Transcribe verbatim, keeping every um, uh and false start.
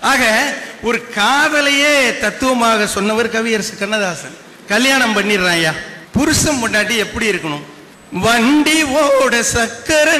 ஆக ஒரு காதலையே தத்துவமாக சொன்னவர் கவியரசு கண்ணதாசன். கல்யாணம் பண்ணிடுறான் ஐயா, புருஷன் பொண்டாட்டி எப்படி இருக்கணும்? வண்டி ஓட சக்கர